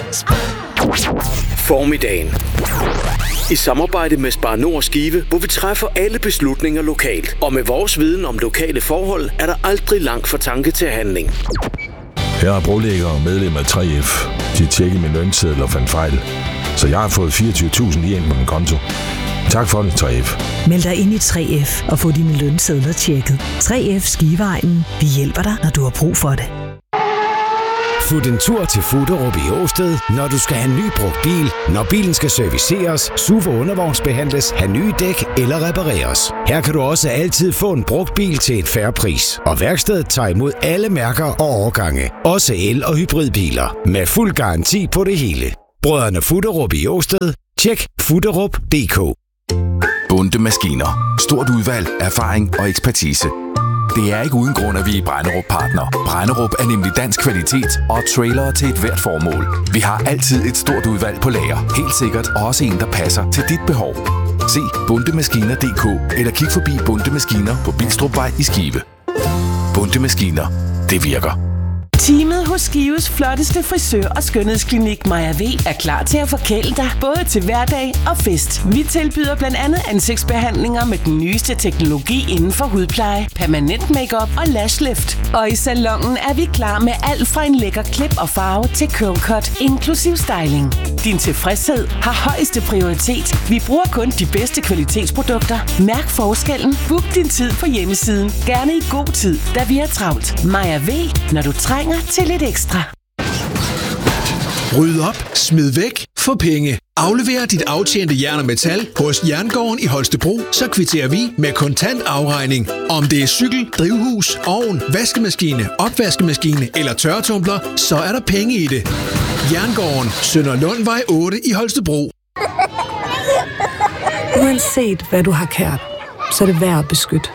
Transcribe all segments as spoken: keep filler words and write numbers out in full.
Formiddagen. I samarbejde med Spar Nord Skive, hvor vi træffer alle beslutninger lokalt. Og med vores viden om lokale forhold, er der aldrig langt fra tanke til handling. Jeg er brolægger og medlem af tre F. De tjekkede min lønseddel og fandt fejl. Så jeg har fået fireogtyve tusind i på min konto. Tak for det, tre F. Meld dig ind i tre F og få dine lønsedler tjekket. tre F Skiveegnen. Vi hjælper dig, når du har brug for det. Fut en tur til Fuderup i Åsted, når du skal have en ny brugt bil, når bilen skal serviceres, S U V og undervognsbehandles, have nye dæk eller repareres. Her kan du også altid få en brugt bil til et fair pris. Og værkstedet tager imod alle mærker og årgange. Også el- og hybridbiler. Med fuld garanti på det hele. Brødrene Fuderup i Åsted. Tjek fuderup punktum d k. Bunde Maskiner. Stort udvalg, erfaring og ekspertise. Det er ikke uden grund, at vi er Brenderup Partner. Brenderup er nemlig dansk kvalitet og trailere til et hvert formål. Vi har altid et stort udvalg på lager. Helt sikkert også en, der passer til dit behov. Se bundemaskiner punktum d k eller kig forbi Bunde Maskiner på Bilstrupvej i Skive. Bunde Maskiner. Det virker. Teamet hos Skives flotteste frisør- og skønhedsklinik Maja V er klar til at forkæle dig både til hverdag og fest. Vi tilbyder blandt andet ansigtsbehandlinger med den nyeste teknologi inden for hudpleje, permanent makeup og lashlift. Og i salonen er vi klar med alt fra en lækker klip og farve til curl cut, inklusiv styling. Din tilfredshed har højeste prioritet. Vi bruger kun de bedste kvalitetsprodukter. Mærk forskellen. Book din tid på hjemmesiden. Gerne i god tid, da vi er travlt. Maja V, når du trænger til lidt ekstra. Ryd op, smid væk, få penge. Aflever dit aftjente jern og metal hos Jerngården i Holstebro, så kvitterer vi med kontant afregning. Om det er cykel, drivhus, ovn, vaskemaskine, opvaskemaskine eller tørretumbler, så er der penge i det. Jerngården, Sønderlundvej otte i Holstebro. Uanset hvad du har kært, så er det værd at beskytte.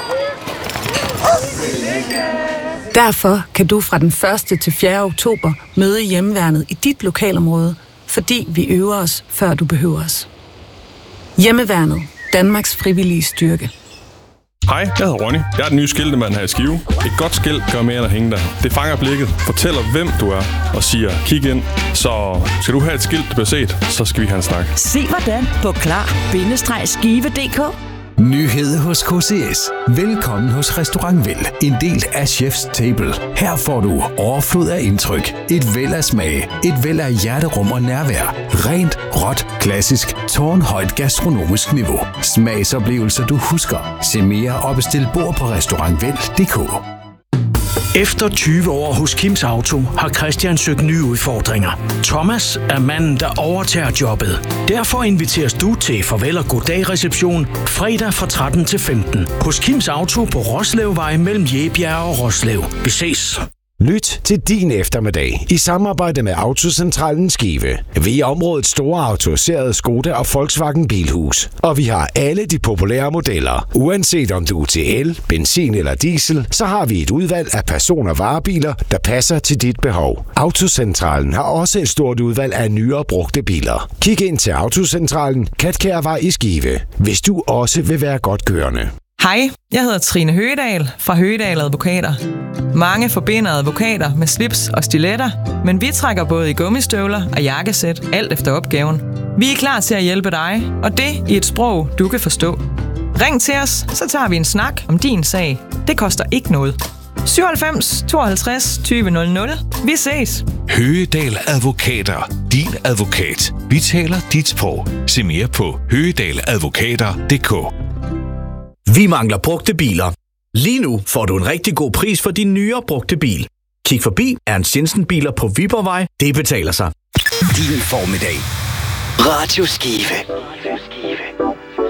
Derfor kan du fra den første til fjerde oktober møde Hjemmeværnet i dit lokalområde, fordi vi øver os, før du behøver os. Hjemmeværnet. Danmarks frivillige styrke. Hej, jeg hedder Ronny. Jeg er den nye skiltemand her i Skive. Et godt skilt gør mere end at hænge der. Det fanger blikket, fortæller hvem du er og siger, kig ind. Så skal du have et skilt, du bliver set, så skal vi have en snak. Se hvordan på klar bindestreg skive punktum d k. Nyhed hos K C S. Velkommen hos Restaurant Vel, en del af Chef's Table. Her får du overflod af indtryk, et væld af smag, et væld af hjerterum og nærvær. Rent, råt, klassisk, tårnhøjt gastronomisk niveau. Smagsoplevelser du husker. Se mere og bestil bord på restaurant vel punktum d k. Efter tyve år hos Kims Auto har Christian søgt nye udfordringer. Thomas er manden, der overtager jobbet. Derfor inviteres du til farvel og goddag reception fredag fra tretten til femten hos Kims Auto på Roslevvej mellem Jebjerg og Roslev. Vi ses. Lyt til din eftermiddag i samarbejde med Autocentralen Skive. Vi er områdets store autoriserede Skoda og Volkswagen bilhus. Og vi har alle de populære modeller. Uanset om du er til el, benzin eller diesel, så har vi et udvalg af person- og varebiler, der passer til dit behov. Autocentralen har også et stort udvalg af nye og brugte biler. Kig ind til Autocentralen, Katkærvej i Skive, hvis du også vil være godt kørende. Hej, jeg hedder Trine Høgedal fra Høgedal Advokater. Mange forbinder advokater med slips og stiletter, men vi trækker både i gummistøvler og jakkesæt, alt efter opgaven. Vi er klar til at hjælpe dig, og det i et sprog, du kan forstå. Ring til os, så tager vi en snak om din sag. Det koster ikke noget. syvoghalvfems tooghalvtreds tyve nul nul. Vi ses. Høgedal Advokater. Din advokat. Vi taler dit sprog. Se mere på høgedaladvokater punktum d k. Vi mangler brugte biler. Lige nu får du en rigtig god pris for din nyere brugte bil. Kig forbi Ernst Jensen Biler på Viborgvej. Det betaler sig. Din formiddag. Radio Skive.